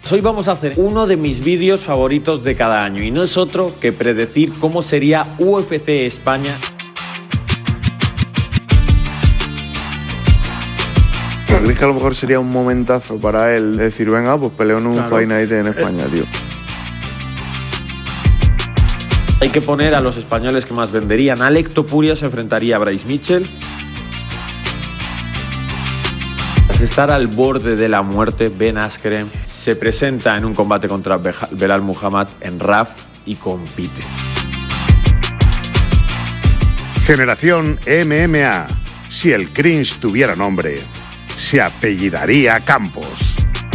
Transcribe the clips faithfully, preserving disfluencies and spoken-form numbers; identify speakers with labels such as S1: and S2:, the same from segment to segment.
S1: Hoy vamos a hacer uno de mis vídeos favoritos de cada año y no es otro que predecir cómo sería U F C España.
S2: ¿Crees que a lo mejor sería un momentazo para él decir, venga, pues peleo en un claro. Fight Night en España, tío?
S1: Hay que poner a los españoles que más venderían. Alec Topuria se enfrentaría a Bryce Mitchell. Tras estar al borde de la muerte, Ben Askren se presenta en un combate contra Belal Muhammad en R A F y compite.
S3: Generación M M A. Si el cringe tuviera nombre, se apellidaría Campos.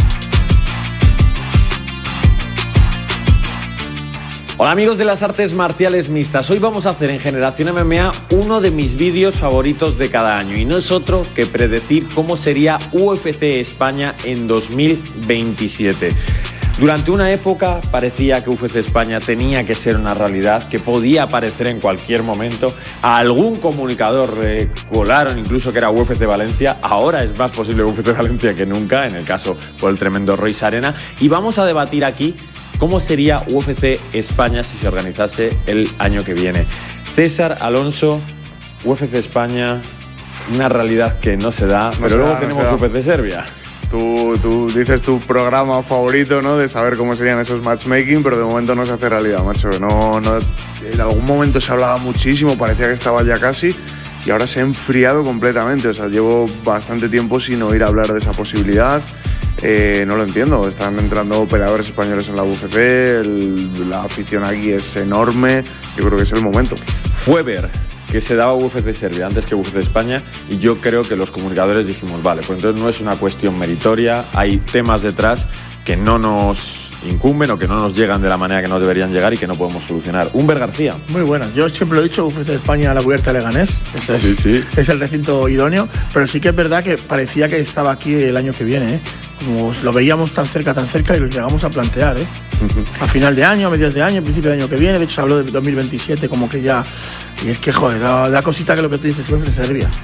S1: Hola amigos de las artes marciales mixtas, hoy vamos a hacer en Generación M M A uno de mis vídeos favoritos de cada año y no es otro que predecir cómo sería U F C España en dos mil veintisiete. Durante una época parecía que U F C España tenía que ser una realidad, que podía aparecer en cualquier momento. A algún comunicador eh, colaron incluso que era U F C Valencia. Ahora es más posible U F C Valencia que nunca, en el caso por el tremendo Royce Arena. Y vamos a debatir aquí cómo sería U F C España si se organizase el año que viene. César Alonso, U F C España, una realidad que no se da, no pero se luego da, tenemos no U F C Serbia.
S2: Tú, tú dices tu programa favorito, ¿no? De saber cómo serían esos matchmaking, pero de momento no se hace realidad, macho. No, no, en algún momento se hablaba muchísimo, parecía que estaba ya casi, y ahora se ha enfriado completamente. O sea, llevo bastante tiempo sin oír hablar de esa posibilidad. Eh, no lo entiendo. Están entrando peleadores españoles en la U F C, el, la afición aquí es enorme. Yo creo que es el momento.
S1: Fue ver que se daba U F C Serbia antes que U F C España y yo creo que los comunicadores dijimos, vale, pues entonces no es una cuestión meritoria, hay temas detrás que no nos incumben o que no nos llegan de la manera que nos deberían llegar y que no podemos solucionar. Humber García.
S4: Muy buena. Yo siempre lo he dicho, U F C España a la cubierta de Leganés. Ese es,
S1: sí, sí.
S4: es el recinto idóneo, pero sí que es verdad que parecía que estaba aquí el año que viene, ¿eh? Como lo veíamos tan cerca, tan cerca y lo llegamos a plantear, ¿eh? A final de año, a mediados de año, principio de año que viene. De hecho, se habló de dos mil veintisiete como que ya... Y es que, joder, da, da cosita que lo que tú dices, U F C Serbia.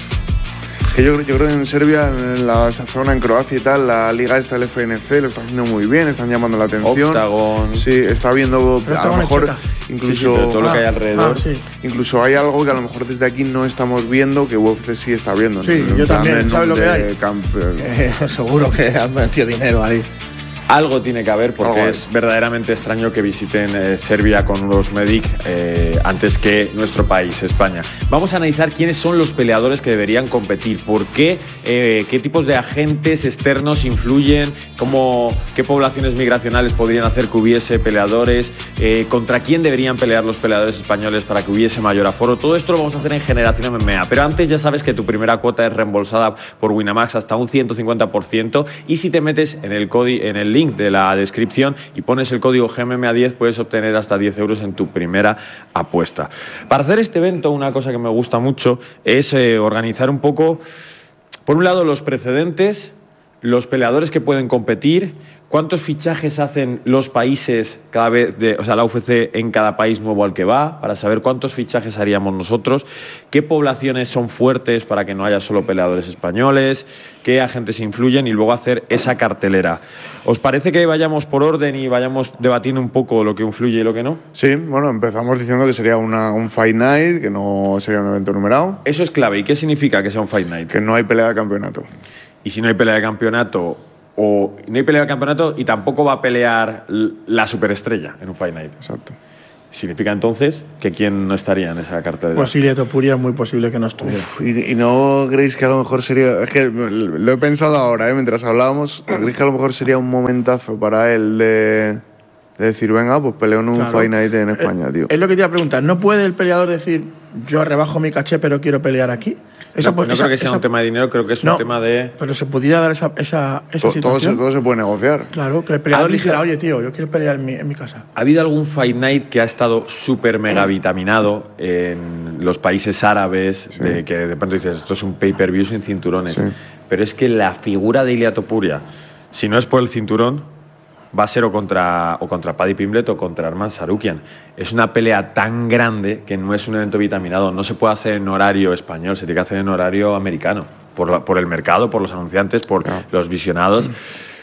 S2: Que yo, yo creo que en Serbia, en la zona, en Croacia y tal, la liga esta, el F N C, lo está haciendo muy bien, están llamando la atención.
S1: Octagon.
S2: Sí, está viendo, a lo mejor, incluso...
S1: Sí, sí, pero todo lo que hay alrededor.
S4: Ah, sí.
S2: Incluso hay algo que a lo mejor desde aquí no estamos viendo, que U F C sí está viendo.
S4: Sí, yo también, ¿sabes lo que hay?
S2: Camp...
S4: Eh, seguro que han metido dinero ahí.
S1: Algo tiene que haber porque
S2: algo
S1: es verdaderamente extraño que visiten eh, Serbia con los Medic eh, antes que nuestro país, España. Vamos a analizar quiénes son los peleadores que deberían competir, por qué, eh, qué tipos de agentes externos influyen, cómo, qué poblaciones migracionales podrían hacer que hubiese peleadores, eh, contra quién deberían pelear los peleadores españoles para que hubiese mayor aforo. Todo esto lo vamos a hacer en Generación M M A, pero antes ya sabes que tu primera cuota es reembolsada por Winamax hasta un ciento cincuenta por ciento y si te metes en el código, en el link de la descripción y pones el código G M M A diez puedes obtener hasta diez euros en tu primera apuesta. Para hacer este evento una cosa que me gusta mucho es eh, organizar un poco, por un lado los precedentes, los peleadores que pueden competir, cuántos fichajes hacen los países cada vez, de, o sea, la U F C en cada país nuevo al que va, para saber cuántos fichajes haríamos nosotros, qué poblaciones son fuertes para que no haya solo peleadores españoles, qué agentes influyen y luego hacer esa cartelera. ¿Os parece que vayamos por orden y vayamos debatiendo un poco lo que influye y lo que no?
S2: Sí, bueno, empezamos diciendo que sería una, un Fight Night, que no sería un evento numerado.
S1: Eso es clave. ¿Y qué significa que sea un Fight Night?
S2: Que no hay pelea de campeonato.
S1: Y si no hay pelea de campeonato, o no hay pelea de campeonato y tampoco va a pelear la superestrella en un Fight Night.
S2: Exacto.
S1: Significa entonces que quién no estaría en esa cartelera.
S4: Pues Ilia Topuria es muy posible que no estuviera.
S2: Uf, y, y no creéis que a lo mejor sería... Es que lo he pensado ahora, ¿eh? Mientras hablábamos. ¿Creéis que a lo mejor sería un momentazo para él de, de decir, venga, pues peleo en un claro. Fight Night en España,
S4: es,
S2: tío?
S4: Es lo que te iba a preguntar. ¿No puede el peleador decir, yo rebajo mi caché pero quiero pelear aquí?
S1: Esa, no, no esa, creo que sea esa, un tema de dinero, creo que es no, un tema de...
S4: Pero se pudiera dar esa, esa, esa
S2: todo,
S4: situación.
S2: Todo se, todo se puede negociar.
S4: Claro, que el peleador dijera, oye, tío, yo quiero pelear en mi, en mi casa.
S1: ¿Ha habido algún Fight Night que ha estado súper mega vitaminado en los países árabes? Sí. De que de pronto dices, esto es un pay-per-view sin cinturones. Sí. Pero es que la figura de Ilia Topuria, si no es por el cinturón, va a ser o contra, o contra Paddy Pimblett o contra Arman Sarukian. Es una pelea tan grande que no es un evento vitaminado. No se puede hacer en horario español, se tiene que hacer en horario americano. Por, la, por el mercado, por los anunciantes, por no. los visionados.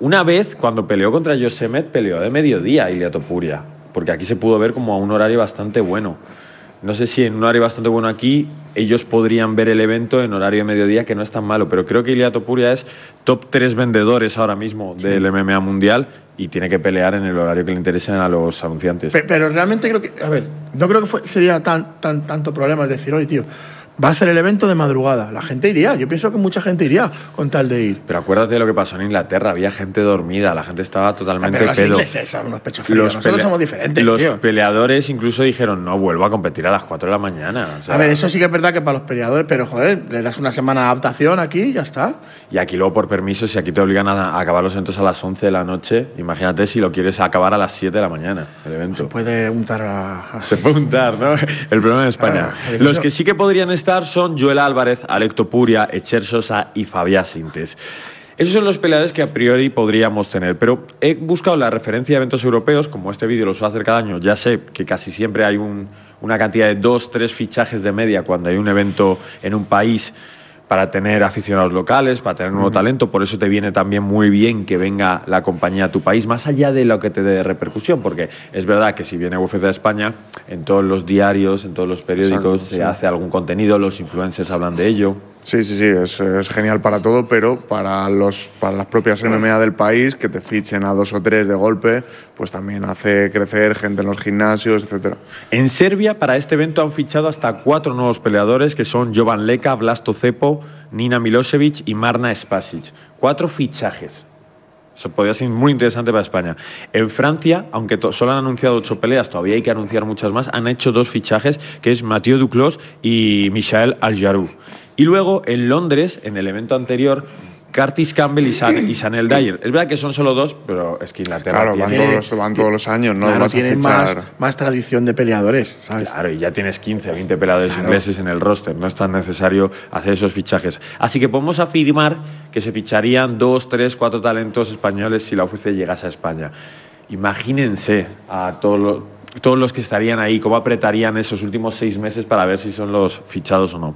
S1: Una vez, cuando peleó contra Yosemite, peleó de mediodía Ilia Topuria, porque aquí se pudo ver como a un horario bastante bueno. No sé si en un horario bastante bueno aquí ellos podrían ver el evento en horario de mediodía, que no es tan malo, pero creo que Ilia Topuria es top tres vendedores ahora mismo sí. del M M A mundial y tiene que pelear en el horario que le interesen a los anunciantes.
S4: Pero, pero realmente creo que, a ver, no creo que fue, sería tan, tan, tanto problema el decir, oye, tío, va a ser el evento de madrugada. La gente iría. Yo pienso que mucha gente iría con tal de ir.
S1: Pero acuérdate de lo que pasó en Inglaterra. Había gente dormida. La gente estaba totalmente
S4: pero los
S1: pedo.
S4: ingleses son unos pechos fríos. Los Nosotros somos diferentes,
S1: Los
S4: tío.
S1: peleadores incluso dijeron, no, vuelvo a competir a las cuatro de la mañana. O sea,
S4: a ver, eso sí que es verdad que para los peleadores, pero joder, le das una semana de adaptación aquí y ya está.
S1: Y aquí luego por permiso, si aquí te obligan a acabar los eventos a las once de la noche, imagínate si lo quieres acabar a las siete de la mañana, el evento.
S4: Se puede untar a...
S1: Se puede untar, ¿no? El problema en España. Ah, los que sí que podrían estar son Joel Álvarez, Alec Topuria, Etxer Sosa y Fabián Sintes. Esos son los peleadores que a priori podríamos tener, pero he buscado la referencia de eventos europeos, como este vídeo lo suelo hacer cada año, ya sé que casi siempre hay un, una cantidad de dos, tres fichajes de media cuando hay un evento en un país para tener aficionados locales, para tener nuevo uh-huh. talento, por eso te viene también muy bien que venga la compañía a tu país, más allá de lo que te dé repercusión, porque es verdad que si viene U F C a España, en todos los diarios, en todos los periódicos Exacto, se sí. hace algún contenido, los influencers hablan de ello.
S2: Sí, sí, sí, es, es genial para todo, pero para los para las propias M M A del país, que te fichen a dos o tres de golpe, pues también hace crecer gente en los gimnasios, etcétera.
S1: En Serbia, para este evento han fichado hasta cuatro nuevos peleadores, que son Jovan Leka, Vlasto Cepo, Nina Milosevic y Marna Spasic. Cuatro fichajes. Eso podría ser muy interesante para España. En Francia, aunque to- solo han anunciado ocho peleas, todavía hay que anunciar muchas más, han hecho dos fichajes, que es Mathieu Duclos y Michael Aljarou. Y luego, en Londres, en el evento anterior, Curtis Campbell y, San, y Sanel Dyer. Es verdad que son solo dos, pero es que Inglaterra
S2: claro,
S1: tiene...
S2: Van todos, los, van todos los años, ¿no?
S4: Claro,
S2: Vas
S4: tienen
S2: más,
S4: más tradición de peleadores, ¿sabes?
S1: Claro, y ya tienes quince, veinte peleadores
S4: claro.
S1: ingleses en el roster. No es tan necesario hacer esos fichajes. Así que podemos afirmar que se ficharían dos, tres, cuatro talentos españoles si la U F C llegase a España. Imagínense a todos los... todos los que estarían ahí, cómo apretarían esos últimos seis meses para ver si son los fichados o no.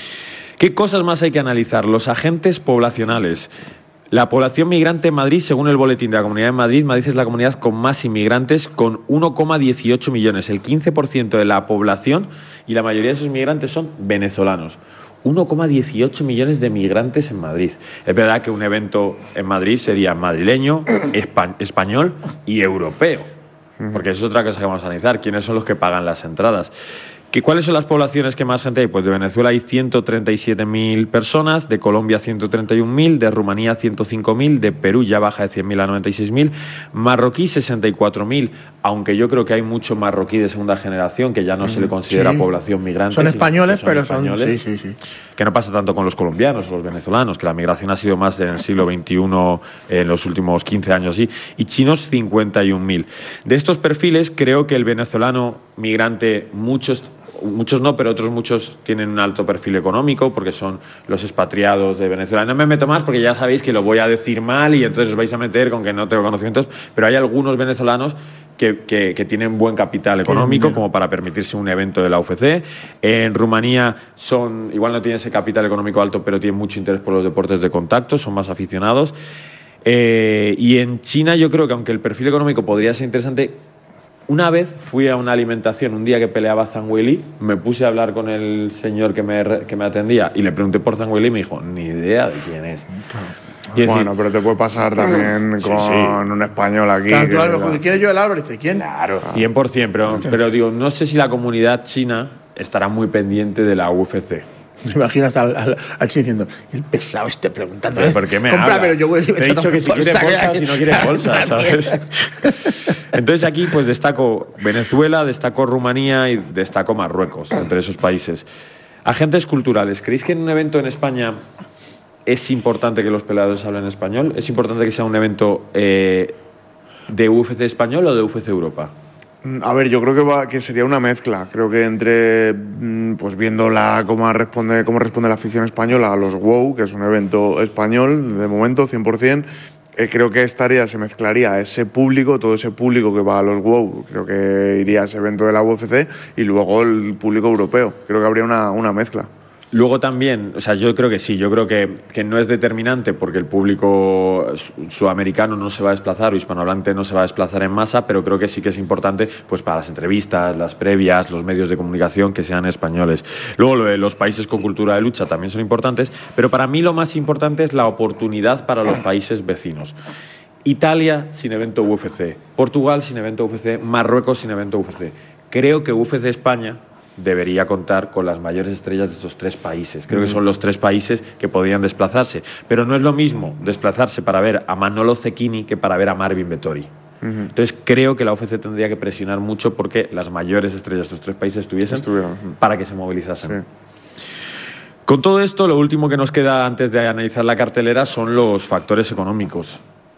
S1: ¿Qué cosas más hay que analizar? Los agentes poblacionales. La población migrante en Madrid, según el boletín de la Comunidad de Madrid, Madrid es la comunidad con más inmigrantes, con uno coma dieciocho millones, el quince por ciento de la población, y la mayoría de esos migrantes son venezolanos. uno coma dieciocho millones de migrantes en Madrid. Es verdad que un evento en Madrid sería madrileño, espa- español y europeo, porque eso es otra cosa que vamos a analizar. ¿Quiénes son los que pagan las entradas? ¿Que ¿Cuáles son las poblaciones que más gente hay? Pues de Venezuela hay ciento treinta y siete mil personas, de Colombia ciento treinta y un mil, de Rumanía ciento cinco mil, de Perú ya baja de cien mil a noventa y seis mil, marroquí sesenta y cuatro mil, aunque yo creo que hay mucho marroquí de segunda generación que ya no se le considera
S4: sí.
S1: población migrante.
S4: Son españoles,
S1: son
S4: pero
S1: españoles,
S4: son... Sí, sí, sí.
S1: Que no pasa tanto con los colombianos o los venezolanos, que la migración ha sido más en el siglo veintiuno, en los últimos quince años, sí, y chinos cincuenta y un mil. De estos perfiles, creo que el venezolano migrante, muchos... Muchos no, pero otros muchos tienen un alto perfil económico porque son los expatriados de Venezuela. No me meto más porque ya sabéis que lo voy a decir mal y entonces os vais a meter con que no tengo conocimientos, pero hay algunos venezolanos que, que, que tienen buen capital económico como para permitirse un evento de la U F C. En Rumanía son, igual no tienen ese capital económico alto, pero tienen mucho interés por los deportes de contacto, son más aficionados. Eh, y en China yo creo que aunque el perfil económico podría ser interesante, una vez fui a una alimentación, un día que peleaba Zhang Weili, me puse a hablar con el señor que me, que me atendía y le pregunté por Zhang Weili y me dijo, ni idea de quién es.
S2: Y bueno, decir, pero te puede pasar también sí, con sí. un español aquí.
S4: Claro, tú, Álvaro, que ¿quieres yo el Álvarez? ¿Quién?
S1: Claro, cien por ciento, pero, pero digo, no sé si la comunidad china estará muy pendiente de la U F C.
S4: ¿Te imaginas al, al, al chino diciendo, el pesado esté preguntando?
S1: ¿Pero ¿Por qué me
S4: Compra,
S1: habla?
S4: Pero yo voy a
S1: Te he dicho que si quiere bolsa o si no quiere bolsa, ¿sabes? Entonces aquí pues destaco Venezuela, destaco Rumanía y destaco Marruecos, entre esos países. Agentes culturales. ¿Creéis que en un evento en España es importante que los peleadores hablen español? ¿Es importante que sea un evento eh, de U F C español o de U F C Europa?
S2: A ver, yo creo que va, que sería una mezcla. Creo que entre, pues viendo la, cómo responde, cómo responde la afición española a los WOW, que es un evento español, de momento, cien por ciento, eh, creo que estaría, se mezclaría ese público, todo ese público que va a los WOW, creo que iría a ese evento de la U F C, y luego el público europeo. Creo que habría una, una mezcla.
S1: Luego también, o sea, yo creo que sí, yo creo que, que no es determinante porque el público sudamericano no se va a desplazar o hispanohablante no se va a desplazar en masa, pero creo que sí que es importante pues para las entrevistas, las previas, los medios de comunicación que sean españoles. Luego lo de los países con cultura de lucha también son importantes, pero para mí lo más importante es la oportunidad para los países vecinos. Italia sin evento U F C, Portugal sin evento U F C, Marruecos sin evento U F C. Creo que U F C España debería contar con las mayores estrellas de estos tres países. Creo que son los tres países que podrían desplazarse. Pero no es lo mismo desplazarse para ver a Manolo Cecchini que para ver a Marvin Vettori. Uh-huh. Entonces creo que la U F C tendría que presionar mucho porque las mayores estrellas de estos tres países estuviesen Estuvieron. para que se movilizasen. Sí. Con todo esto, lo último que nos queda antes de analizar la cartelera son los factores económicos.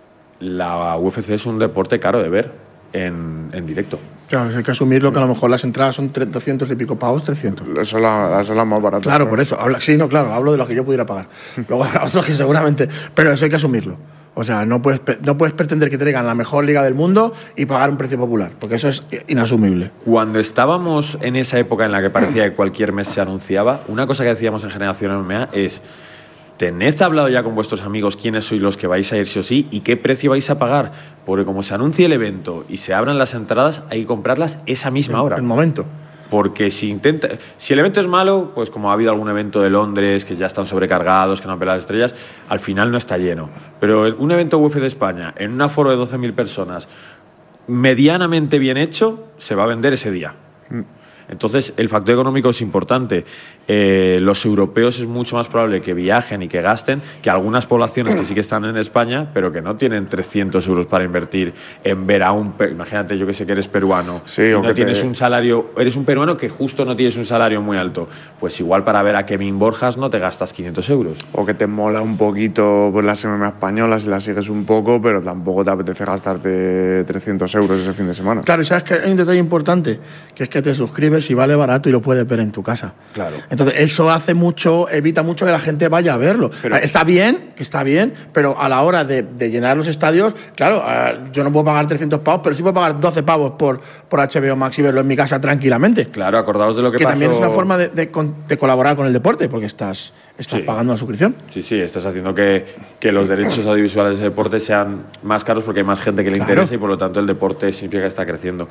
S1: La U F C es un deporte caro de ver en, en directo.
S4: Claro, hay que asumirlo que a lo mejor las entradas son doscientos y pico pavos, trescientos.
S2: Eso es la, eso es la más barata.
S4: Claro, por eso. Habla, sí, no, claro, hablo de lo que yo pudiera pagar. Luego habrá otros que seguramente... Pero eso hay que asumirlo. O sea, no puedes, no puedes pretender que te traigan la mejor liga del mundo y pagar un precio popular, porque eso es inasumible.
S1: Cuando estábamos en esa época en la que parecía que cualquier mes se anunciaba, una cosa que decíamos en Generación M M A es... Tened hablado ya con vuestros amigos quiénes sois los que vais a ir sí o sí y qué precio vais a pagar, porque como se anuncie el evento y se abran las entradas, hay que comprarlas esa misma hora.
S4: En el momento.
S1: Porque si intenta, si el evento es malo, pues como ha habido algún evento de Londres que ya están sobrecargados, que no han pelado las estrellas, al final no está lleno. Pero un evento U F C de España, en un aforo de doce mil personas, medianamente bien hecho, se va a vender ese día. Entonces, el factor económico es importante. Eh, los europeos es mucho más probable que viajen y que gasten que algunas poblaciones que sí que están en España, pero que no tienen trescientos euros para invertir en ver a un... Imagínate, yo que sé que eres peruano,
S2: sí,
S1: y
S2: o
S1: no
S2: que
S1: tienes
S2: te...
S1: un salario... Eres un peruano que justo no tienes un salario muy alto. Pues igual para ver a Kevin Borjas no te gastas quinientos euros.
S2: O que te mola un poquito pues, las M M A españolas y las sigues un poco, pero tampoco te apetece gastarte trescientos euros ese fin de semana.
S4: Claro, y sabes que hay un detalle importante, que es que te suscribes y vale barato y lo puedes ver en tu casa.
S1: Claro.
S4: Entonces, eso hace mucho, evita mucho que la gente vaya a verlo. Pero, está bien, que está bien, pero a la hora de, de llenar los estadios, claro, yo no puedo pagar trescientos pavos, pero sí puedo pagar doce pavos por, por H B O Max y verlo en mi casa tranquilamente.
S1: Claro, acordaos de lo que,
S4: que
S1: pasó...
S4: Que también es una forma de, de, de colaborar con el deporte, porque estás, estás sí. pagando la suscripción.
S1: Sí, sí, estás haciendo que, que los derechos audiovisuales de ese deporte sean más caros porque hay más gente que le claro. interesa y por lo tanto el deporte significa que está creciendo.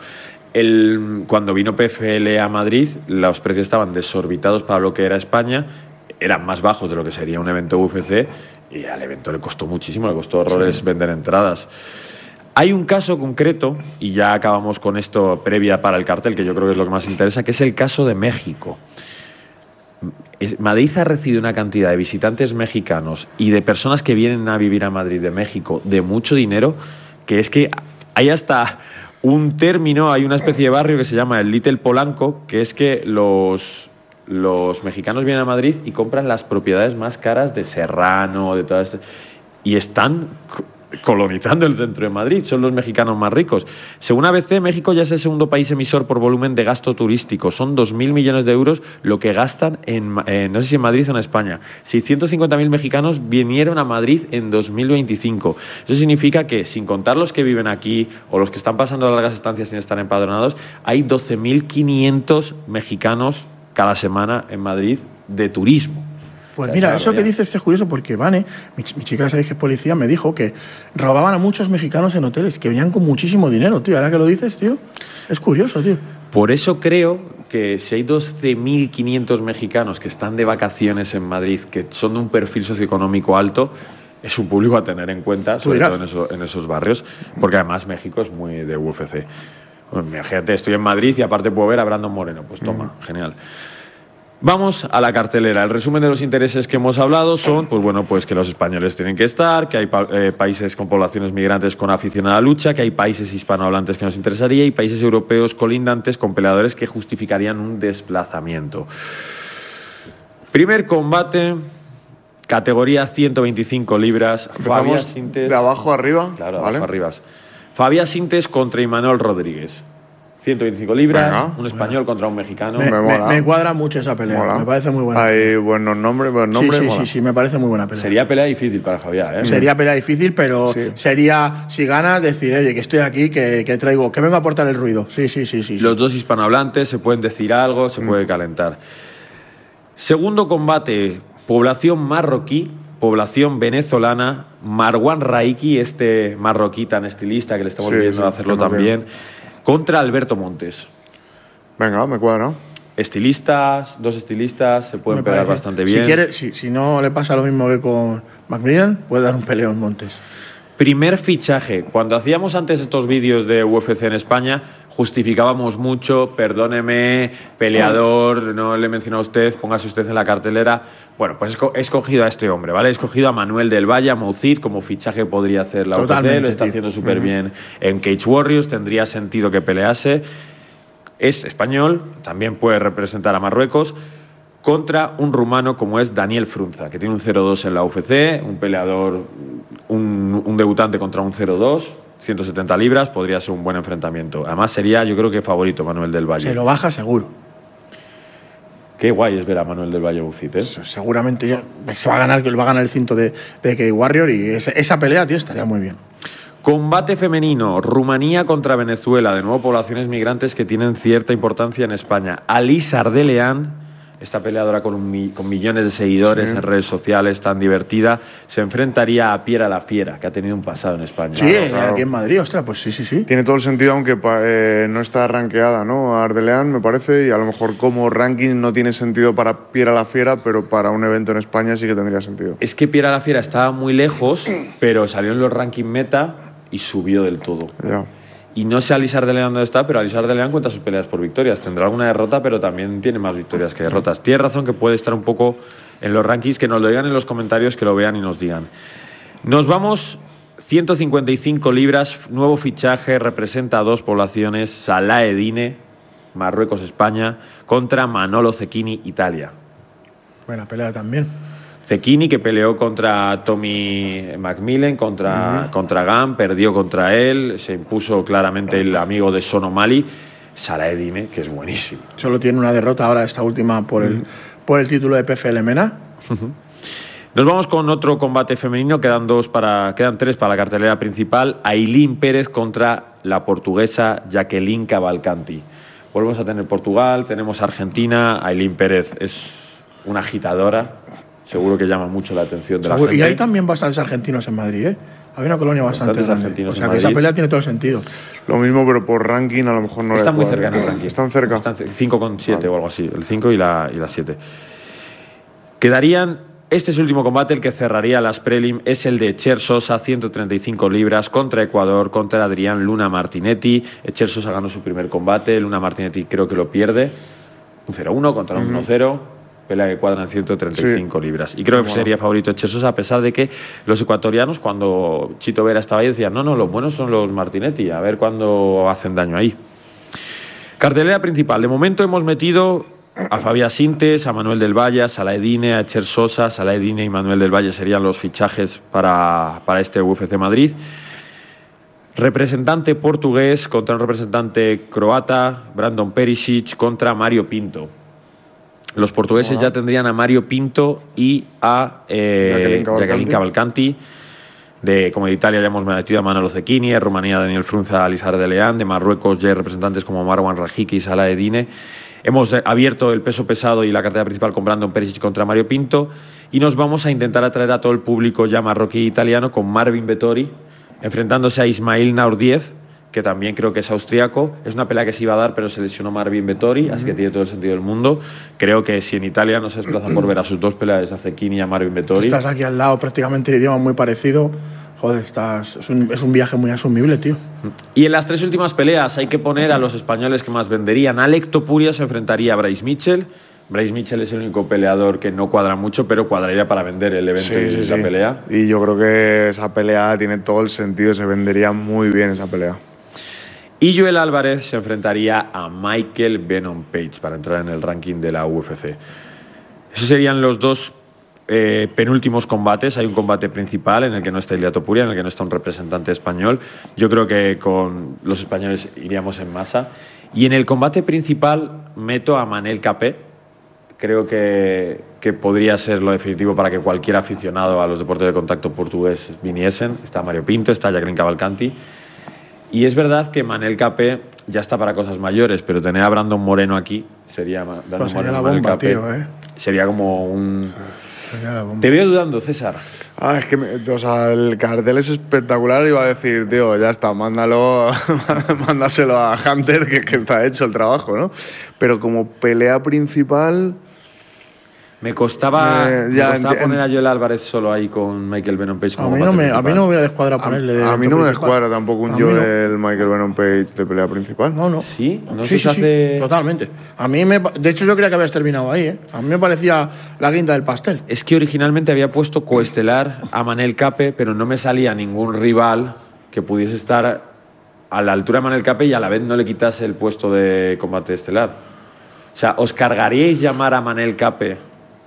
S1: El, cuando vino P F L a Madrid, los precios estaban desorbitados para lo que era España, eran más bajos de lo que sería un evento U F C y al evento le costó muchísimo, le costó horrores sí. vender entradas. Hay un caso concreto, y ya acabamos con esto previa para el cartel, que yo creo que es lo que más interesa, que es el caso de México. Madrid ha recibido una cantidad de visitantes mexicanos y de personas que vienen a vivir a Madrid de México de mucho dinero, que es que hay hasta un término, hay una especie de barrio que se llama el Little Polanco, que es que los, los mexicanos vienen a Madrid y compran las propiedades más caras de Serrano, de todas estas, y están colonizando el centro de Madrid, son los mexicanos más ricos. Según A B C, México ya es el segundo país emisor por volumen de gasto turístico. Son dos mil millones de euros lo que gastan en, eh, no sé si en Madrid o en España. seiscientos cincuenta mil mexicanos vinieron a Madrid en dos mil veinticinco. Eso significa que, sin contar los que viven aquí o los que están pasando largas estancias sin estar empadronados, hay doce mil quinientos mexicanos cada semana en Madrid de turismo.
S4: Pues mira, claro, eso ya. que dices es curioso porque Vane, mi, mi chica, sabéis que es policía, me dijo que robaban a muchos mexicanos en hoteles, que venían con muchísimo dinero, tío. Ahora que lo dices, tío, es curioso, tío.
S1: Por eso creo que si hay doce mil quinientos mexicanos que están de vacaciones en Madrid, que son de un perfil socioeconómico alto, es un público a tener en cuenta, sobre todo en, eso, en esos barrios, porque además México es muy de U F C. Bueno, imagínate, estoy en Madrid y aparte puedo ver a Brandon Moreno. Pues toma, mm. genial. Vamos a la cartelera. El resumen de los intereses que hemos hablado son, pues bueno, pues que los españoles tienen que estar, que hay pa- eh, países con poblaciones migrantes con afición a la lucha, que hay países hispanohablantes que nos interesaría y países europeos colindantes con peleadores que justificarían un desplazamiento. Primer combate, categoría ciento veinticinco libras.
S2: Fabián Sintes. ¿De abajo arriba?
S1: Claro, de
S2: ¿vale?
S1: abajo arriba. Fabián Sintes contra Imanol Rodríguez. ciento veinticinco libras, Venga. un español Venga. contra un mexicano.
S4: Me, me, me cuadra mucho esa pelea, mola. me parece muy buena.
S2: Hay buenos nombres, buenos nombres.
S4: Sí, sí, sí, sí, me parece muy buena pelea.
S1: Sería pelea difícil para Fabián, ¿eh?
S4: Sería pelea difícil, pero sí. sería, si ganas, decir, oye, que estoy aquí, que, que traigo, que vengo a aportar el ruido. Sí, sí, sí, sí.
S1: Los
S4: sí.
S1: dos hispanohablantes se pueden decir algo, se mm. puede calentar. Segundo combate, población marroquí, población venezolana, Marwan Raiki, este marroquí tan estilista que le estamos
S2: Sí,
S1: viendo
S2: sí,
S1: hacerlo
S2: que no
S1: también,
S2: veo.
S1: contra Alberto Montes.
S2: Venga, me cuadra.
S1: Estilistas, dos estilistas, se pueden
S4: Me
S1: pegar
S4: parece.
S1: bastante bien.
S4: Si, quiere, si, si no le pasa lo mismo que con Macmillan, puede dar un peleón Montes.
S1: Primer fichaje. Cuando hacíamos antes estos vídeos de U F C en España, justificábamos mucho, perdóneme, peleador, no le he mencionado a usted, póngase usted en la cartelera. Bueno, pues he escogido a este hombre, ¿vale? He escogido a Manuel del Valle, a Moucid, como fichaje que podría hacer la U F C,
S4: Totalmente,
S1: lo está
S4: tío.
S1: haciendo súper bien en Cage Warriors, tendría sentido que pelease. Es español, también puede representar a Marruecos, contra un rumano como es Daniel Frunza, que tiene un cero dos en la U F C, un peleador, un, un debutante contra un cero dos, ciento setenta libras, podría ser un buen enfrentamiento. Además sería, yo creo que favorito Manuel del Valle.
S4: Se lo baja seguro.
S1: Qué guay es ver a Manuel del Valle Ucit, ¿eh?
S4: Seguramente ya se va a ganar, va a ganar el cinto de, de Cage Warrior y esa, esa pelea, tío, estaría muy bien.
S1: Combate femenino, Rumanía contra Venezuela, de nuevo poblaciones migrantes que tienen cierta importancia en España. Alice Ardelean, esta peleadora con, un mi, con millones de seguidores sí. en redes sociales, tan divertida, se enfrentaría a Piera la Fiera, que ha tenido un pasado en España.
S4: Sí, claro, claro. Aquí en Madrid, ostras, pues sí, sí, sí.
S2: Tiene todo el sentido, aunque eh, no está rankeada, ¿no? Ardelean, me parece, y a lo mejor como ranking no tiene sentido para Piera la Fiera, pero para un evento en España sí que tendría sentido.
S1: Es que Piera la Fiera estaba muy lejos, pero salió en los rankings meta y subió del todo.
S2: Ya.
S1: Y no sé Alice Ardelean dónde está, pero Alice Ardelean cuenta sus peleas por victorias. Tendrá alguna derrota, pero también tiene más victorias que derrotas. Tiene razón que puede estar un poco en los rankings, que nos lo digan en los comentarios, que lo vean y nos digan. Nos vamos, ciento cincuenta y cinco libras, nuevo fichaje, representa a dos poblaciones, Salah Edine, Marruecos, España, contra Manolo Cecchini, Italia.
S4: Buena pelea también.
S1: Cecchini, que peleó contra Tommy Macmillan, contra, uh-huh. contra Gam, perdió contra él, se impuso claramente el amigo de Sean O'Malley. Salah Edine, que es buenísimo.
S4: Solo tiene una derrota ahora, esta última, por, uh-huh. el, por el título de P F L MENA.
S1: Uh-huh. Nos vamos con otro combate femenino, quedan, dos para, quedan tres para la cartelera principal. Ailín Pérez contra la portuguesa Jacqueline Cavalcanti. Volvemos a tener Portugal, tenemos Argentina. Ailín Pérez es una agitadora. Seguro que llama mucho la atención de
S4: Seguro.
S1: la gente.
S4: Y hay también bastantes argentinos en Madrid, ¿eh? Hay una colonia bastante grande. O sea que esa pelea tiene todo el sentido.
S2: Lo mismo, pero por ranking a lo mejor no.
S1: Están muy cerca en el ranking.
S2: Están cerca.
S1: Están cinco con siete o algo así. El cinco y la siete. Quedarían. Este es el último combate, el que cerraría las prelim. Es el de Echer Sosa, ciento treinta y cinco libras, contra Ecuador, contra Adrián Luna Martinetti. Echer Sosa ganó su primer combate. Luna Martinetti creo que lo pierde. Un cero uno contra un uno cero. Pelea que cuadran ciento treinta y cinco sí. libras. Y creo que bueno. sería favorito Echer Sosa, a pesar de que los ecuatorianos, cuando Chito Vera estaba ahí, decían, no, no, los buenos son los Martinetti, a ver cuándo hacen daño ahí. Cartelera principal. De momento hemos metido a Fabián Sintes, a Manuel del Valle, a Salah Edine, a Echer Sosa. Salah Edine y Manuel del Valle serían los fichajes para, para este U F C Madrid. Representante portugués contra un representante croata, Brandon Perisic contra Mario Pinto. Los portugueses bueno. ya tendrían a Mario Pinto y a eh, Jacqueline Cavalcanti. De, como de Italia ya hemos metido a Manolo Cecchini, de Rumanía Daniel Frunza, Alice Ardelean, de Marruecos ya hay representantes como Marwan Rajiki y Salah Edine. Hemos abierto el peso pesado y la cartera principal con Brandon Perisic contra Mario Pinto y nos vamos a intentar atraer a todo el público ya marroquí e italiano con Marvin Vettori enfrentándose a Ismail Naurdiev, que también creo que es austriaco. Es una pelea que se iba a dar, pero se lesionó Marvin Vettori, uh-huh. así que tiene todo el sentido del mundo. Creo que si en Italia no se desplazan por ver a sus dos peleas, a Cecchini y a Marvin Vettori.
S4: Estás aquí al lado, prácticamente el idioma muy parecido. Joder, estás, es, un, es un viaje muy asumible, tío.
S1: Y en las tres últimas peleas hay que poner a los españoles que más venderían. Alec Topuria se enfrentaría a Bryce Mitchell. Bryce Mitchell es el único peleador que no cuadra mucho, pero cuadraría para vender el evento
S2: sí,
S1: y
S2: sí,
S1: esa
S2: sí.
S1: pelea.
S2: Y yo creo que esa pelea tiene todo el sentido, se vendería muy bien esa pelea.
S1: Y Joel Álvarez se enfrentaría a Michael Venom Page para entrar en el ranking de la U F C. Esos serían los dos eh, penúltimos combates. Hay un combate principal en el que no está Ilia Topuria, en el que no está un representante español. Yo creo que con los españoles iríamos en masa. Y en el combate principal meto a Manel Capé. Creo que, que podría ser lo definitivo para que cualquier aficionado a los deportes de contacto portugués viniesen. Está Mario Pinto, está Jacqueline Cavalcanti. Y es verdad que Manel Capé ya está para cosas mayores, pero tener a Brandon Moreno aquí sería...
S4: Pues sería la bomba, tío, ¿eh?
S1: sería como un... Te veo dudando, César.
S2: Ah, es que me, o sea, el cartel es espectacular. Iba a decir, tío, ya está, mándalo, mándaselo a Hunter, que, que está hecho el trabajo, ¿no? Pero como pelea principal...
S1: Me costaba,
S2: eh,
S1: me
S2: ya,
S1: costaba
S2: en,
S1: poner a Joel Álvarez solo ahí con Michael Venom Page.
S4: A mí, no me, a mí no me hubiera descuadrado ponerle.
S2: A,
S4: de
S2: a mí no me
S4: principal.
S2: descuadra tampoco un Joel no. Michael Venom Page de pelea principal.
S4: No, no.
S1: ¿Sí? ¿No
S4: sí,
S1: se
S4: sí,
S1: hace...?
S4: sí, totalmente. A mí me, de hecho, yo creía que habías terminado ahí, ¿eh? A mí me parecía la guinda del pastel.
S1: Es que originalmente había puesto coestelar a Manel Cape, pero no me salía ningún rival que pudiese estar a la altura de Manel Cape y a la vez no le quitase el puesto de combate estelar. O sea, ¿os cargaríais llamar a Manel Cape?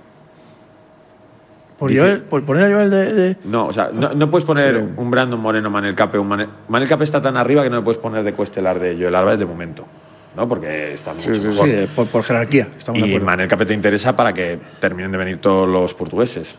S4: ¿Por, Joel, ¿Por poner a Joel de...? de...
S1: No, o sea, no, no puedes poner
S2: sí.
S1: un Brandon Moreno, Manel Cape. Un Manel... Manel Cape está tan arriba que no le puedes poner de coestelar de Joel Álvarez de momento, ¿no? Porque está mucho
S2: sí, sí,
S1: mejor.
S4: Sí, por, por jerarquía. Estamos de
S1: Y
S4: acuerdo.
S1: Manel Cape te interesa para que terminen de venir todos los portugueses.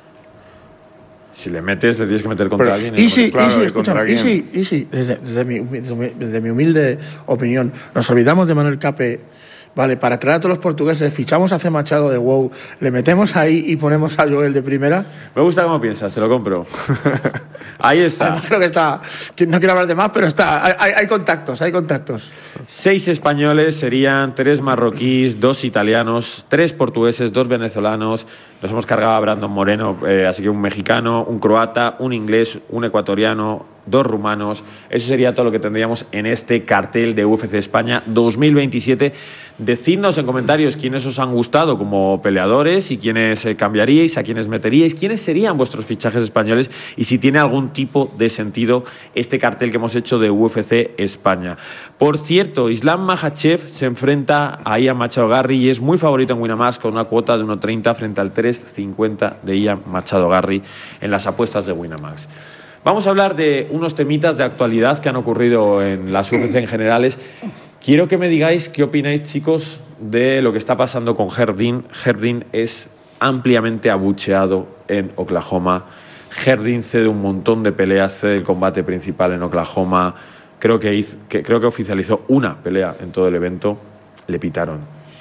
S1: Si le metes, le tienes que meter contra
S2: Pero,
S1: alguien.
S4: Y sí,
S2: claro,
S4: y sí,
S2: ¿y
S4: escúchame,
S2: contra
S4: y sí, y sí, desde, desde, mi, desde, desde mi humilde opinión, nos olvidamos de Manel Cape, vale, para traer a todos los portugueses, fichamos a C. Machado de WoW, le metemos ahí y ponemos a Joel de primera.
S1: Me gusta cómo piensas, te lo compro. Ahí está.
S4: Además, creo que está, que no quiero hablar de más, pero está, hay, hay contactos, hay contactos.
S1: Seis españoles serían tres marroquíes, dos italianos, tres portugueses, dos venezolanos. Nos hemos cargado a Brandon Moreno, eh, así que un mexicano, un croata, un inglés, un ecuatoriano, dos rumanos. Eso sería todo lo que tendríamos en este cartel de U F C España dos mil veintisiete. Decidnos en comentarios quiénes os han gustado como peleadores y quiénes eh, cambiaríais, a quiénes meteríais, quiénes serían vuestros fichajes españoles y si tiene algún tipo de sentido este cartel que hemos hecho de U F C España. Por cierto, Islam Makhachev se enfrenta a Ian Machado Garry y es muy favorito en Winamax con una cuota de uno treinta frente al tres cincuenta de Ian Machado Garry en las apuestas de Winamax. Vamos a hablar de unos temitas de actualidad que han ocurrido en las U F C en generales. Quiero que me digáis qué opináis, chicos, de lo que está pasando con Herb Dean. Herb Dean es ampliamente abucheado en Oklahoma. Herb Dean cede un montón de peleas, cede el combate principal en Oklahoma. Creo que, hizo, que, creo que oficializó una pelea en todo el evento. Le pitaron.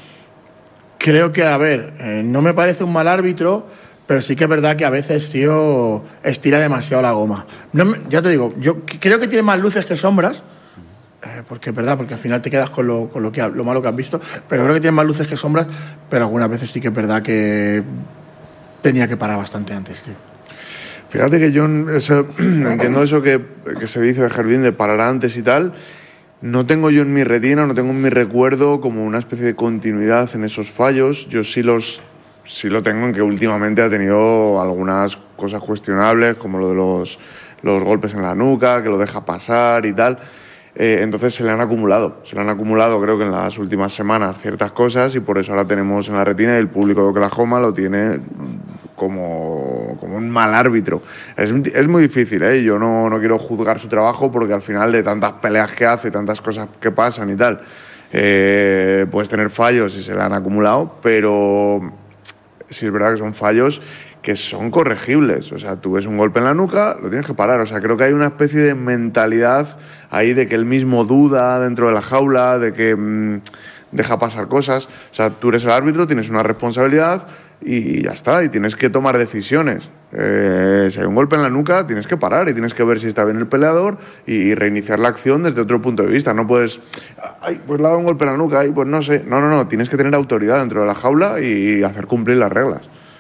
S4: Creo que, a ver, eh, no me parece un mal árbitro, pero sí que es verdad que a veces, tío, estira demasiado la goma. No me, ya te digo, yo creo que tiene más luces que sombras, eh, porque es verdad, porque al final te quedas con lo, con lo, que, lo malo que has visto, pero creo que tiene más luces que sombras, pero algunas veces sí que es verdad que tenía que parar bastante antes, tío.
S2: Fíjate que yo eso, entiendo eso que, que se dice de Herb Dean de parar antes y tal. No tengo yo en mi retina, no tengo en mi recuerdo como una especie de continuidad en esos fallos. Yo sí los sí lo tengo en que últimamente ha tenido algunas cosas cuestionables, como lo de los, los golpes en la nuca, que lo deja pasar y tal. Eh, entonces se le han acumulado, se le han acumulado creo que en las últimas semanas ciertas cosas y por eso ahora tenemos en la retina y el público de Oklahoma lo tiene como, como un mal árbitro. Es, es muy difícil, ¿eh? Yo no, no quiero juzgar su trabajo porque al final de tantas peleas que hace, tantas cosas que pasan y tal, eh, puedes tener fallos y se le han acumulado, pero sí es verdad que son fallos que son corregibles. O sea, tú ves un golpe en la nuca, lo tienes que parar. O sea, creo que hay una especie de mentalidad ahí de que él mismo duda dentro de la jaula, de que mmm, deja pasar cosas. O sea, tú eres el árbitro, tienes una responsabilidad y ya está, y tienes que tomar decisiones. Eh, si hay un golpe en la nuca, tienes que parar y tienes que ver si está bien el peleador y reiniciar la acción desde otro punto de vista. No puedes, ay, pues le ha dado un golpe en la nuca, ay, pues no sé. No, no, no, tienes que tener autoridad dentro de la jaula y hacer cumplir las reglas.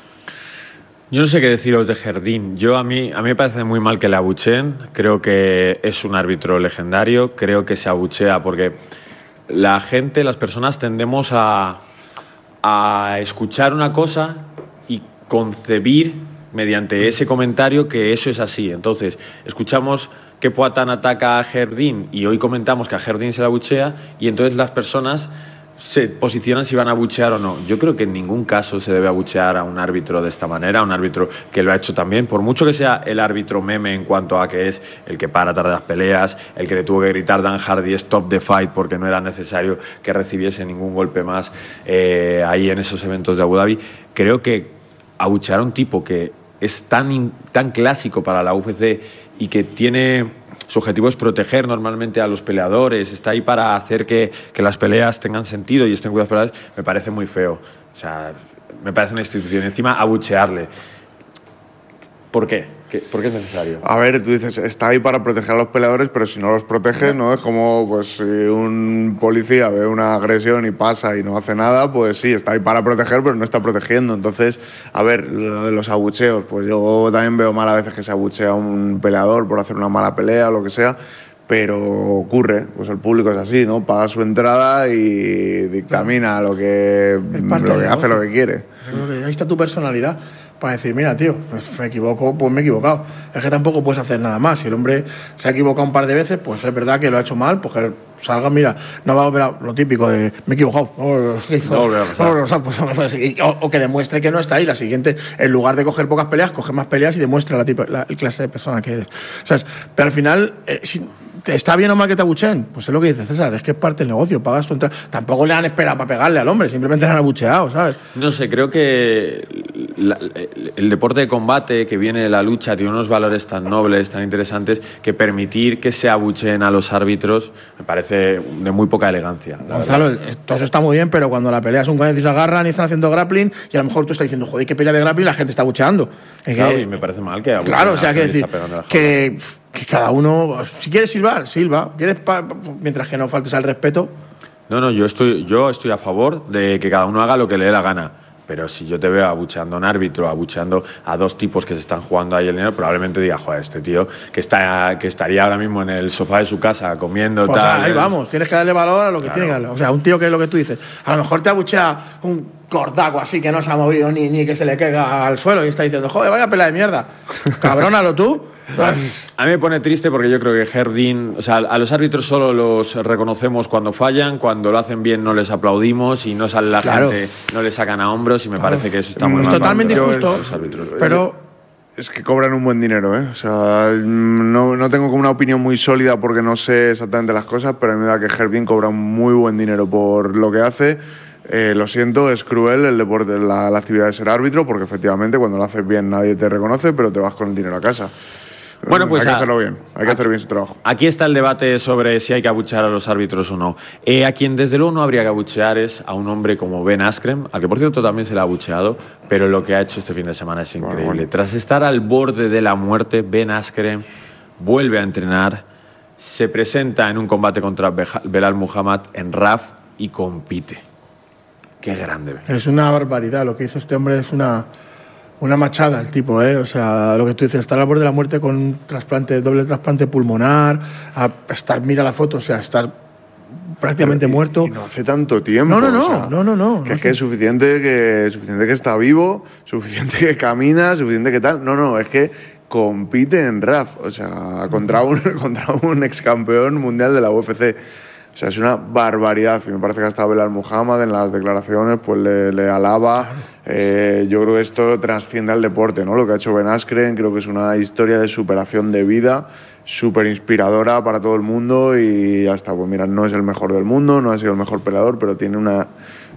S1: Yo no sé qué deciros de Herb Dean. Yo a mí, a mí me parece muy mal que le abucheen. Creo que es un árbitro legendario. Creo que se abuchea porque la gente, las personas tendemos a, a escuchar una cosa y concebir mediante ese comentario que eso es así. Entonces, escuchamos que Poatan ataca a Herb Dean y hoy comentamos que a Herb Dean se le abuchea y entonces las personas se posicionan si van a abuchear o no. Yo creo que en ningún caso se debe abuchear a un árbitro de esta manera, a un árbitro que lo ha hecho también, por mucho que sea el árbitro meme en cuanto a que es el que para tarde las peleas, el que le tuvo que gritar Dan Hardy stop the fight porque no era necesario que recibiese ningún golpe más eh, ahí en esos eventos de Abu Dhabi. Creo que abuchear a un tipo que es tan, tan clásico para la U F C y que tiene... Su objetivo es proteger normalmente a los peleadores, está ahí para hacer que, que las peleas tengan sentido y estén cuidadas peleas, me parece muy feo. O sea, me parece una institución. Encima, abuchearle. ¿Por qué? ¿Qué? ¿Por qué es necesario?
S2: A ver, tú dices, está ahí para proteger a los peleadores, pero si no los protege, ¿no? Es como, pues, si un policía ve una agresión y pasa y no hace nada, pues sí, está ahí para proteger, pero no está protegiendo. Entonces, a ver, lo de los abucheos, pues yo también veo mal a veces que se abuchea a un peleador por hacer una mala pelea o lo que sea, pero ocurre, pues el público es así, ¿no? Paga su entrada y dictamina lo que, lo que hace, lo que quiere.
S4: Ahí está tu personalidad. Para decir, mira, tío, pues me equivoco, pues me he equivocado. Es que tampoco puedes hacer nada más. Si el hombre se ha equivocado un par de veces, pues es verdad que lo ha hecho mal, pues que salga, mira, no va a volver a lo típico de me he equivocado. No, no, o, o que demuestre que no está ahí. La siguiente, en lugar de coger pocas peleas, coge más peleas y demuestra la, tipo, la, la clase de persona que eres. ¿Sabes? Pero al final, eh, si, ¿está bien o mal que te abucheen? Pues es lo que dice César, es que es parte del negocio, pagas tu entrada. Tampoco le han esperado para pegarle al hombre, simplemente le han abucheado, ¿sabes?
S1: No sé, creo que la, el deporte de combate que viene de la lucha tiene unos valores tan nobles, tan interesantes, que permitir que se abucheen a los árbitros me parece de muy poca elegancia.
S4: Gonzalo, todo eso está muy bien, pero cuando la pelea es un coñazo y se agarran y están haciendo grappling, y a lo mejor tú estás diciendo, joder, qué pelea de grappling, la gente está abucheando. Es
S1: claro,
S4: que,
S1: y me parece mal que abucheen.
S4: Claro, o sea, que decir que, que cada uno, si quieres silbar, silba. ¿Quieres pa, mientras que no faltes al respeto?
S1: No, no, yo estoy, yo estoy a favor de que cada uno haga lo que le dé la gana. Pero si yo te veo abucheando a un árbitro, abucheando a dos tipos que se están jugando ahí el dinero, probablemente diga, joder, este tío que está que estaría ahora mismo en el sofá de su casa comiendo
S4: pues
S1: tal.
S4: Ahí es... vamos, tienes que darle valor a lo que claro. tiene que darle. O sea, un tío que es lo que tú dices. A lo mejor te abuchea un cordaco así que no se ha movido ni, ni que se le caiga al suelo y está diciendo, joder, vaya pelea de mierda. Cabrónalo tú.
S1: A mí me pone triste porque yo creo que Jardín, o sea, a los árbitros solo los reconocemos cuando fallan, cuando lo hacen bien no les aplaudimos y no sale la claro. gente, no les sacan a hombros y me parece que eso está muy
S4: es
S1: mal.
S4: Es totalmente injusto, pero
S2: es que cobran un buen dinero, ¿eh? O sea, no, no tengo como una opinión muy sólida porque no sé exactamente las cosas, pero a mí me da que Jardín cobra muy buen dinero por lo que hace. Eh, lo siento, es cruel el deporte, la, la actividad de ser árbitro, porque efectivamente cuando lo haces bien nadie te reconoce, pero te vas con el dinero a casa.
S1: Bueno, pues
S2: hay que
S1: a,
S2: hacerlo bien, hay que
S1: a,
S2: hacer bien su trabajo.
S1: Aquí está el debate sobre si hay que abuchear a los árbitros o no. Eh, a quien desde luego no habría que abuchear es a un hombre como Ben Askren, al que por cierto también se le ha abucheado, pero lo que ha hecho este fin de semana es increíble. Bueno, bueno. Tras estar al borde de la muerte, Ben Askren vuelve a entrenar, se presenta en un combate contra Belal Muhammad en R A F y compite. Qué grande.
S4: Es una barbaridad, lo que hizo este hombre es una... Una machada el tipo, ¿eh? O sea, lo que tú dices, estar al borde de la muerte con un trasplante, doble trasplante pulmonar, a estar, mira la foto, o sea, estar prácticamente
S2: Pero, y,
S4: muerto.
S2: Y no hace tanto tiempo.
S4: No, no, no,
S2: o sea,
S4: no, no, no.
S2: Que
S4: no
S2: es que es suficiente que, suficiente que está vivo, suficiente que camina, suficiente que tal. No, no, es que compite en R A F, o sea, contra un, contra un ex campeón mundial de la U F C. O sea, es una barbaridad. Y me parece que hasta Belal Muhammad en las declaraciones pues le, le alaba. Claro. Eh, yo creo que esto trasciende al deporte, ¿no? Lo que ha hecho Ben Askren, creo que es una historia de superación de vida, súper inspiradora para todo el mundo y ya está. Pues mira, no es el mejor del mundo, no ha sido el mejor peleador, pero tiene una,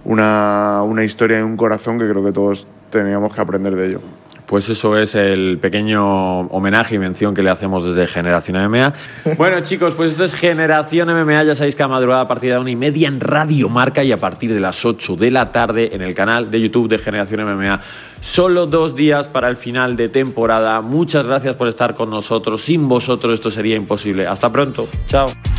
S2: una, una historia y un corazón que creo que todos teníamos que aprender de ello.
S1: Pues eso es el pequeño homenaje y mención que le hacemos desde Generación M M A. Bueno, chicos, pues esto es Generación M M A. Ya sabéis que a madrugada a partir de la una y media en Radio Marca y a partir de las ocho de la tarde en el canal de YouTube de Generación M M A. Solo dos días para el final de temporada. Muchas gracias por estar con nosotros. Sin vosotros esto sería imposible. Hasta pronto. Chao.